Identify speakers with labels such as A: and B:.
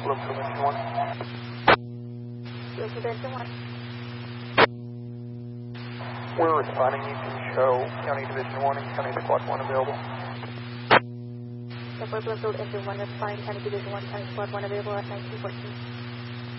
A: look for Division 1.
B: Look for Division 1.
A: We're responding. You can show County Division 1 and County Squad 1 available.
B: Airport Bloomfield Engine 1 responding, County Division 1, County Squad 1 available at 1914.